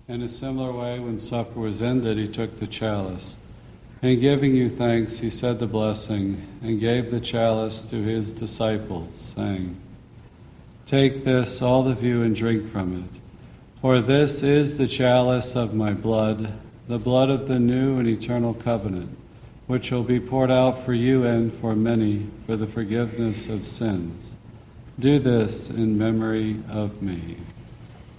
In a similar way, when supper was ended, he took the chalice. And giving you thanks, he said the blessing, and gave the chalice to his disciples, saying, "Take this, all of you, and drink from it. For this is the chalice of my blood, the blood of the new and eternal covenant, which will be poured out for you and for many for the forgiveness of sins. Do this in memory of me."